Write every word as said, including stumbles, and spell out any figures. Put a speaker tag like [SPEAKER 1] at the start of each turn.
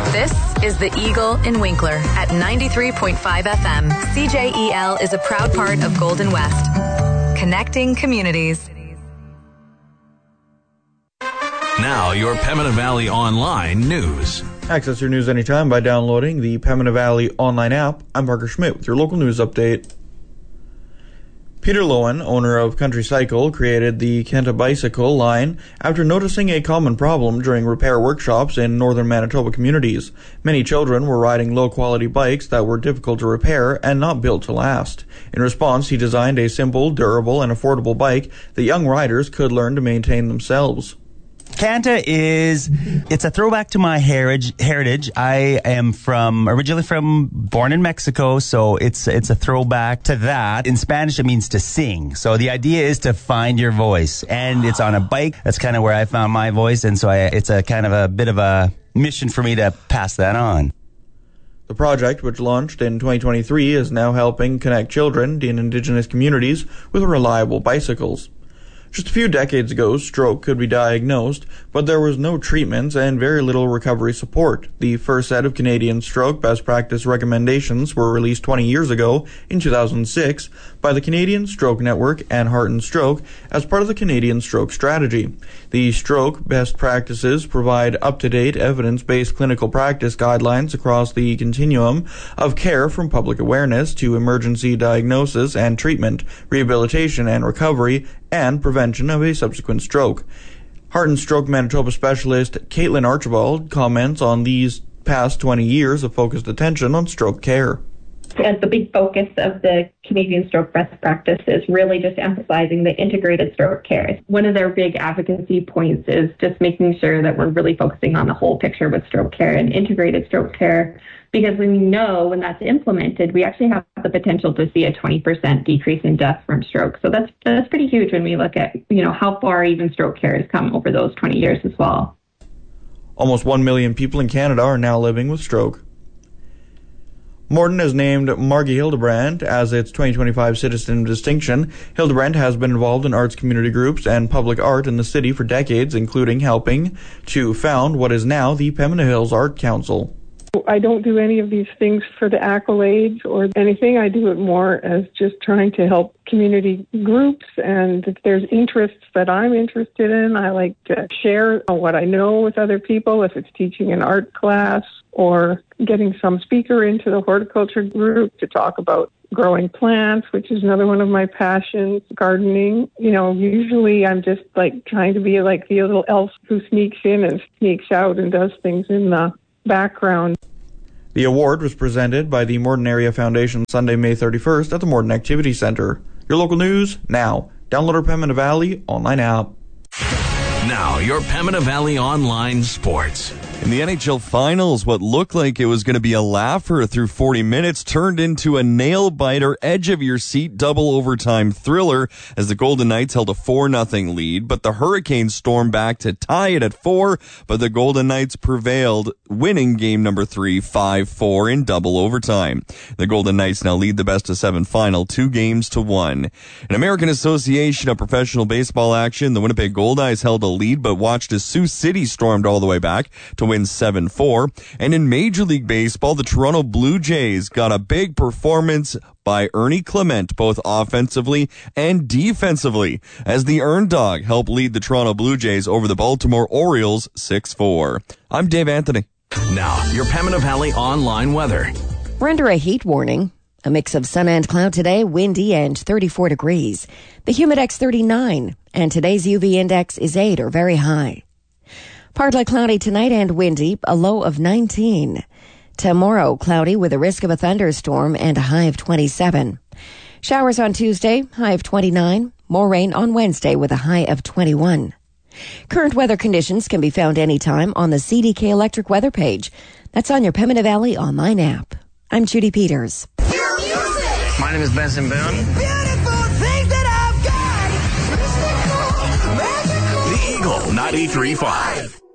[SPEAKER 1] This is The Eagle in Winkler at ninety-three point five F M. C J E L is a proud part of Golden West. Connecting communities.
[SPEAKER 2] Now, your Pembina Valley Online news.
[SPEAKER 3] Access your news anytime by downloading the Pembina Valley Online app. I'm Parker Schmidt with your local news update. Peter Lowen, owner of Country Cycle, created the Kenta Bicycle line after noticing a common problem during repair workshops in northern Manitoba communities. Many children were riding low-quality bikes that were difficult to repair and not built to last. In response, he designed a simple, durable, and affordable bike that young riders could learn to maintain themselves.
[SPEAKER 4] Kenta is, it's a throwback to my heritage. Heritage. I am from, originally from, born in Mexico, so it's it's a throwback to that. In Spanish, it means to sing. So the idea is to find your voice. And it's on a bike. That's kind of where I found my voice, and so I, it's a kind of a bit of a mission for me to pass that on.
[SPEAKER 3] The project, which launched in twenty twenty-three, is now helping connect children in Indigenous communities with reliable bicycles. Just a few decades ago, stroke could be diagnosed, but there was no treatments and very little recovery support. The first set of Canadian stroke best practice recommendations were released twenty years ago in two thousand six by the Canadian Stroke Network and Heart and Stroke as part of the Canadian Stroke Strategy. The stroke best practices provide up-to-date evidence-based clinical practice guidelines across the continuum of care from public awareness to emergency diagnosis and treatment, rehabilitation and recovery, and prevention of a subsequent stroke. Heart and Stroke Manitoba specialist Caitlin Archibald comments on these past twenty years of focused attention on stroke care.
[SPEAKER 5] And the big focus of the Canadian Stroke Best Practice is really just emphasizing the integrated stroke care. One of their big advocacy points is just making sure that we're really focusing on the whole picture with stroke care and integrated stroke care, because we know when that's implemented, we actually have the potential to see a twenty percent decrease in death from stroke. So that's that's pretty huge when we look at, you know, how far even stroke care has come over those twenty years as well.
[SPEAKER 3] Almost one million people in Canada are now living with stroke. Morden has named Margie Hildebrand as its twenty twenty-five Citizen of Distinction. Hildebrand has been involved in arts community groups and public art in the city for decades, including helping to found what is now the Pembina Hills Art Council.
[SPEAKER 6] I don't do any of these things for the accolades or anything. I do it more as just trying to help community groups, and if there's interests that I'm interested in, I like to share what I know with other people, if it's teaching an art class or getting some speaker into the horticulture group to talk about growing plants, which is another one of my passions, gardening. You know, usually I'm just like trying to be like the little elf who sneaks in and sneaks out and does things in the background.
[SPEAKER 3] The award was presented by the Morden Area Foundation Sunday, May thirty-first at the Morden Activity Center. Your local news now. Download our Pembina Valley Online app.
[SPEAKER 2] Now, your Pembina Valley Online sports.
[SPEAKER 7] In the N H L Finals, what looked like it was going to be a laugher through forty minutes turned into a nail-biter, edge-of-your-seat double overtime thriller as the Golden Knights held a four nothing lead, but the Hurricanes stormed back to tie it at four, but the Golden Knights prevailed, winning game number three, five four in double overtime. The Golden Knights now lead the best-of-seven final, two games to one. In American Association of Professional Baseball action, the Winnipeg Goldeyes held a lead, but watched as Sioux City stormed all the way back to win seven four. And in Major League Baseball, the Toronto Blue Jays got a big performance by Ernie Clement, both offensively and defensively, as the Earn Dog helped lead the Toronto Blue Jays over the Baltimore Orioles six four. I'm Dave Anthony.
[SPEAKER 2] Now, your Pembina Valley Online weather.
[SPEAKER 8] We're under a heat warning. A mix of sun and cloud today, windy and thirty-four degrees. The Humidex thirty-nine, and today's U V index is eight or very high. Partly cloudy tonight and windy, a low of nineteen. Tomorrow, cloudy with a risk of a thunderstorm and a high of twenty-seven. Showers on Tuesday, high of twenty-nine. More rain on Wednesday with a high of twenty-one. Current weather conditions can be found anytime on the C D K Electric weather page. That's on your Pembina Valley Online app. I'm Judy Peters.
[SPEAKER 9] My name is Benson Boone.
[SPEAKER 2] The Eagle ninety-three point five.